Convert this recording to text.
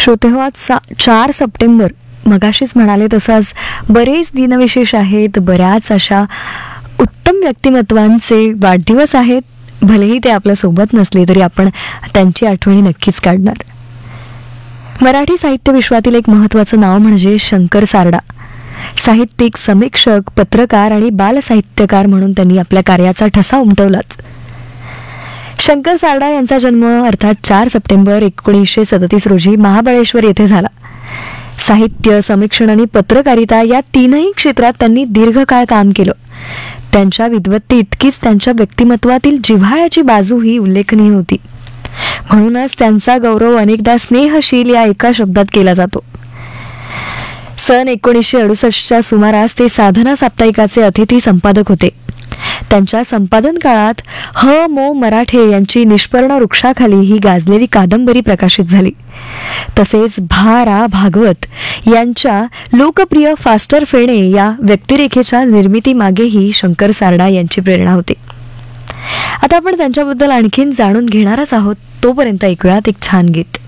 श्रोतेहो, आज 4 सप्टेंबर, मगाशीच म्हणाले तसं आज बरेच दिनविशेष आहेत, बऱ्याच अशा उत्तम व्यक्तिमत्वांचे वाढदिवस आहेत. भलेही ते आपल्यासोबत नसले तरी आपण त्यांची आठवणी नक्कीच काढणार. मराठी साहित्य विश्वातील एक महत्त्वाचं नाव म्हणजे शंकर सारडा. साहित्यिक, समीक्षक, पत्रकार आणि बालसाहित्यकार म्हणून त्यांनी आपल्या कार्याचा ठसा उमटवलाच. शंकर सारडा यांचा जन्म अर्थात 4 सप्टेंबर 1937 रोजी महाबळेश्वर येथे झाला. साहित्य, समीक्षण आणि पत्रकारिता या तीनही क्षेत्रात त्यांनी दीर्घकाळ काम केलं. त्यांच्या विद्वत्ती इतकीच त्यांच्या व्यक्तिमत्वातील जिव्हाळ्याची बाजूही उल्लेखनीय होती. म्हणूनच त्यांचा गौरव अनेकदा स्नेहशील या एका शब्दात केला जातो. सन 1968च्या सुमारास ते साधना साप्ताहिकाचे अतिथी संपादक होते. त्यांच्या संपादन काळात मो मराठे यांची निष्पर्ण वृक्षाखाली ही गाजलेली कादंबरी प्रकाशित झाली. तसेच रा भागवत यांच्या लोकप्रिय फास्टर फेणे या व्यक्तिरेखेच्या निर्मितीमागेही शंकर सारडा यांची प्रेरणा होती. आता आपण त्यांच्याबद्दल आणखीन जाणून घेणारच आहोत. तोपर्यंत ऐकूयात एक छान गीत.